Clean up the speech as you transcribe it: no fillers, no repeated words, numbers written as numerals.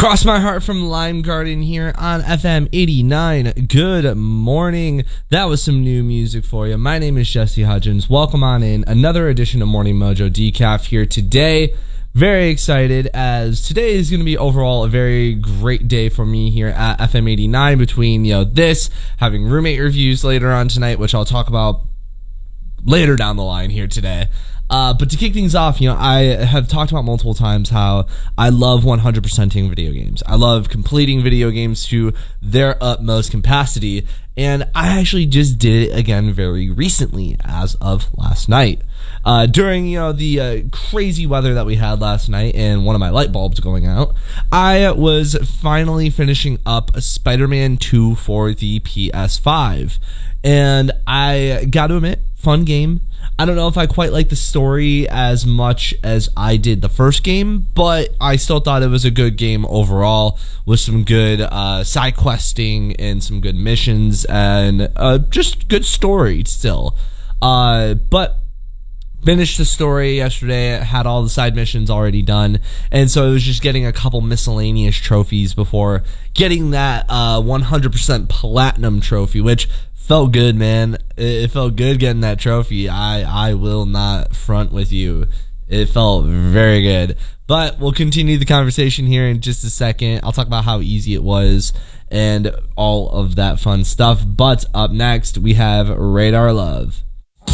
Cross My Heart from Lime Garden here on FM 89. Good morning. That was some new music for you. My name is Jesse Hudgens. Welcome on in. Another edition of Morning Mojo Decaf here today. Very excited as today is going to be overall a very great day for me here at FM 89 between, this, having roommate reviews later on tonight, which I'll talk about later down the line here today. But to kick things off, I have talked about multiple times how I love 100%ing video games. I love completing video games to their utmost capacity, and I actually just did it again very recently, as of last night. During, the crazy weather that we had last night and one of my light bulbs going out, I was finally finishing up Spider-Man 2 for the PS5. And I got to admit, fun game. I don't know if I quite like the story as much as I did the first game, but I still thought it was a good game overall with some good side questing and some good missions and just good story still. But finished the story yesterday, had all the side missions already done, and so it was just getting a couple miscellaneous trophies before getting that 100% platinum trophy, which felt good, man. It felt good getting that trophy. I will not front with you. It felt very good. But we'll continue the conversation here in just a second. I'll talk about how easy it was and all of that fun stuff. But up next, we have Radar Love.